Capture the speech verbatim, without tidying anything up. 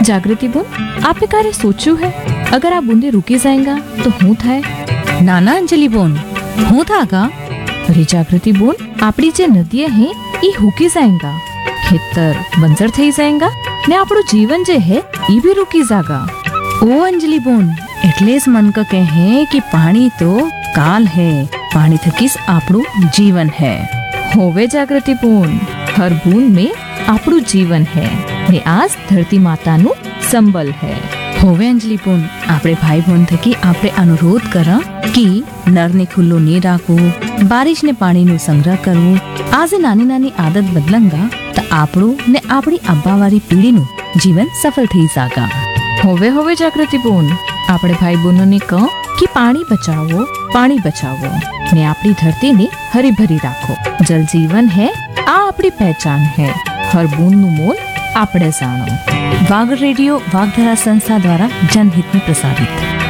जागृति बोन, आपने कार्य सोचू है? अगर आप बूंदे रुकी जाएगा तो हूँ थाय? नाना अंजलि बोन, हूँ था का? अरे जागृति बोन, आपड़ी जे नदियां हैं ई हुकी जाएगा, खेतर बंजर थई जाएगा ने आपड़ो जीवन जे है ई भी रुकी जागा। ओ अंजलि बोन, એટલે જ મન ક કહે કે પાણી તો કાલ है, पानी थकीस આપણું जीवन है। होवे जागृति बोन, हर बूंद में आपड़ू जीवन है ने आज धरती माता नु संबल है। होवे अंजलि बोन, આપણે ભાઈ બોન થકી આપણે અનુરોધ કરા કે નરને ખુલ્લો નહીં રાખવું, બારિશને પાણીનો સંગ્રહ કરવું। આજે નાની નાની આદત બદલંગા તો આપણું ને આપણી આવવાવાળી પેઢીનું જીવન સફળ થઈ જાગા। होवे होवे जागृति बोन, આપણે ભાઈ બહેનોને કહો કે પાણી બચાવો, પાણી બચાવો ને આપણી ધરતીને હરીભરી રાખો। જલ જીવન है, આ આપણી પહેચાન है। हर बूंद નું મોલ આપણે જાણો। વાગડ રેડિયો વાગધરા સંસ્થા દ્વારા જનહિત में प्रसारित।